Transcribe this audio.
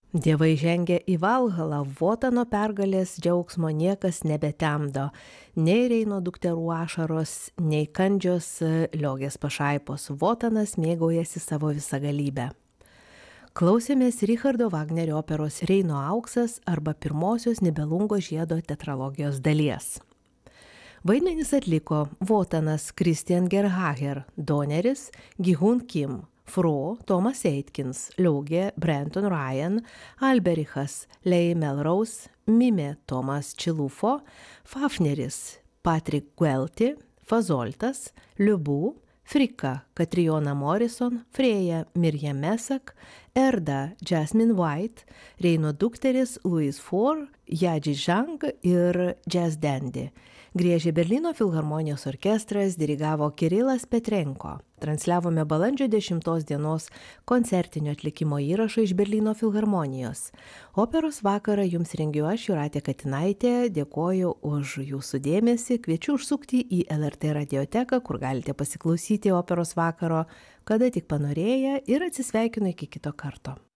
Dievai žengia į Valhalą, Votano pergalės džiaugsmo niekas nebetemdo, nei Reino dukterų ašaros, nei kandžios liogės pašaipos. Votanas mėgaujasi savo visagalybę. Klausėmės Richardo Vagnerio operos Reino auksas arba pirmosios Nibelungo žiedo tetralogijos dalies. Vaidmenis atliko Votanas Christian Gerhaher, Doneris Gi-hun Kim, Fro Thomas Aitkins, Liogė Brenton Ryan, Alberichas Leigh Melrose, Mime Thomas Chilufo, Fafneris Patrick Guelty, Fazoltas Liubu, Frika Katriona Morrison, Freja Mirjam Mesak, Erda Jasmine White, Reino dukteris Louise Fore, Yaji Zhang ir Jazz Dandy. Griežė Berlyno filharmonijos orkestras, dirigavo Kirilas Petrenko. Transliavome balandžio 10 dienos koncertinio atlikimo įrašą iš Berlyno filharmonijos. Operos vakarą jums rengiu aš, Jūratė Katinaitė, dėkoju už jūsų dėmesį, kviečiu užsukti į LRT radioteką, kur galite pasiklausyti operos vakaro, kada tik panorėję, ir atsisveikinu iki kito karto.